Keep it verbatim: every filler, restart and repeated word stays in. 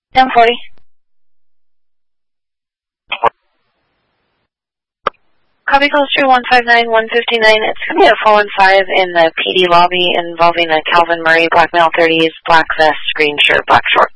ten forty. Copy call street one five nine one fifty-nine. It's going to be a four one five in the P D lobby involving a Calvin Murray, black male thirties, black vest, green shirt, black shorts.